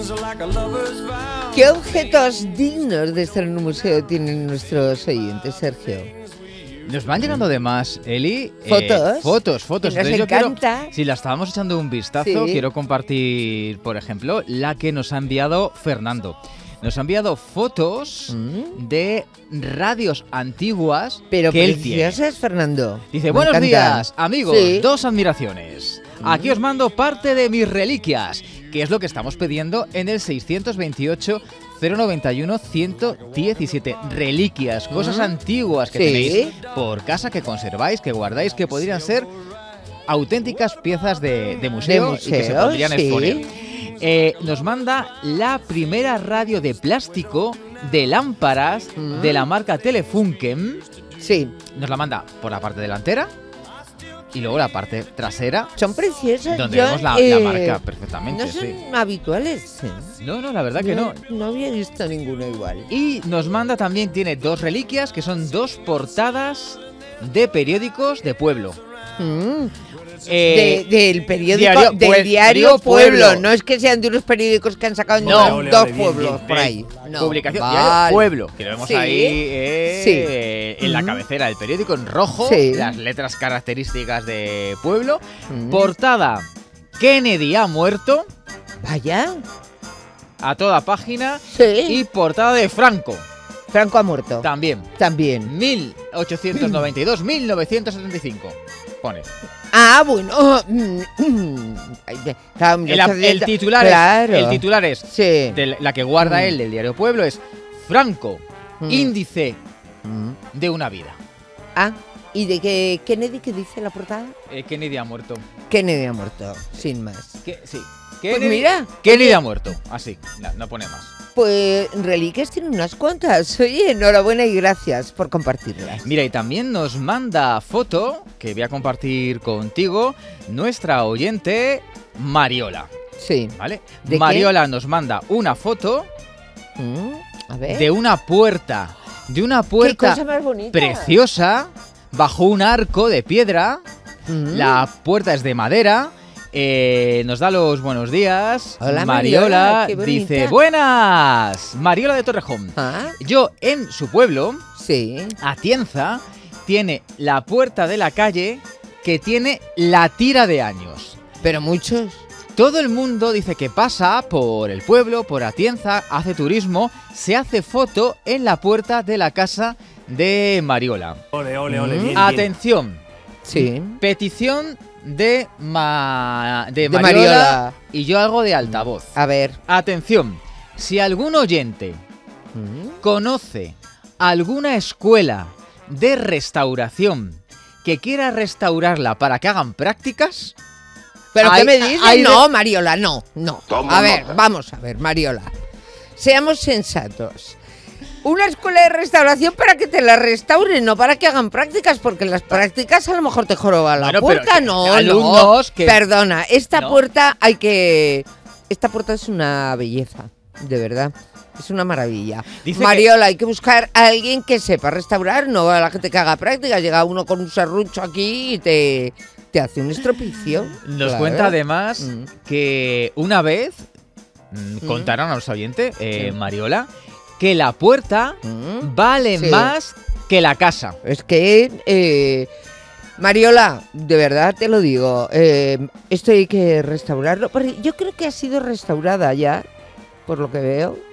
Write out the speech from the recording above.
¿Qué objetos dignos de estar en un museo tienen nuestros oyentes, Sergio? Nos van llegando además, Eli, fotos. fotos. Que nos Entonces, encanta. Si la estábamos echando un vistazo, Sí. quiero compartir, por ejemplo, la que nos ha enviado Fernando. Nos ha enviado fotos de radios antiguas Pero que él tiene. preciosas, Fernando. Dice, Me buenos encantan. días, amigos, Sí. dos admiraciones. Aquí os mando parte de mis reliquias, que es lo que estamos pidiendo en el 628 091 117. Reliquias, cosas antiguas que Sí. tenéis por casa, que conserváis, que guardáis, que podrían ser auténticas piezas de museo y que se museo, podrían sí. exponer. Nos manda la primera radio de plástico de lámparas de la marca Telefunken. Sí. Nos la manda por la parte delantera y luego la parte trasera, Son preciosas. donde Yo, vemos la marca perfectamente. No son Sí. habituales. No, la verdad que no. No había visto ninguna igual. Y nos manda también, tiene dos reliquias que son dos portadas de periódicos de pueblo. Del periódico, diario del diario Diario Pueblo. Pueblo. No es que sean de unos periódicos que han sacado en No. dos pueblos por ahí. No. Publicación Vale. Diario Pueblo, que lo vemos Sí. ahí Sí. en la cabecera del periódico en rojo, Sí. las letras características de Pueblo. Portada, Kennedy ha muerto, Vaya. a toda página. Sí. Y portada de Franco, Franco ha muerto. también. También. 1892-1975. Pone. Ah, bueno. Claro, El titular claro. es, Sí. de la que guarda él del diario Pueblo es Franco, índice de una vida. Ah, ¿y de qué Kennedy qué dice la portada? Kennedy ha muerto. Kennedy ha muerto, sin más. Sí. Pues mira. Kennedy ha muerto. Así, no pone más. Pues reliquias tiene unas cuantas. Oye, enhorabuena y gracias por compartirlas. Mira, y también nos manda foto, que voy a compartir contigo, nuestra oyente Mariola. Sí. ¿Vale? ¿De Mariola nos manda una foto A ver. de una puerta. De una ¿Qué puerta cosa más bonita? preciosa, bajo un arco de piedra. La puerta es de madera. Nos da los buenos días. Hola, Mariola qué bonita. dice, buenas. Mariola de Torrejón. Ah, Yo en su pueblo, sí. Atienza, tiene la puerta de la calle que tiene la tira de años. Pero muchos. Todo el mundo dice que pasa por el pueblo, por Atienza, hace turismo, se hace foto en la puerta de la casa de Mariola. Ole, bien, Atención, Sí. petición de De Mariola Mariola. y yo algo de altavoz. A ver. Atención, si algún oyente conoce alguna escuela de restauración que quiera restaurarla para que hagan prácticas... ¿Pero Hay- qué me dices? hay de- No, Mariola, no. Toma A ver, nota. vamos a ver, Mariola. Seamos sensatos. Una escuela de restauración para que te la restauren, no para que hagan prácticas, porque las prácticas a lo mejor te joroban la Bueno, pero puerta, que no, alumnos no. que- Perdona, esta No. puerta hay que... Esta puerta es una belleza, de verdad. Es una maravilla. Dice Mariola, hay que buscar a alguien que sepa restaurar, no a la gente que haga prácticas. Llega uno con un serrucho aquí y te hace un estropicio. Nos Claro. cuenta además Mm. que una vez contaron a los oyentes, Mariola, que la puerta vale Sí. más que la casa. Es que, Mariola, de verdad te lo digo, esto hay que restaurarlo. Porque yo creo que ha sido restaurada ya, por lo que veo.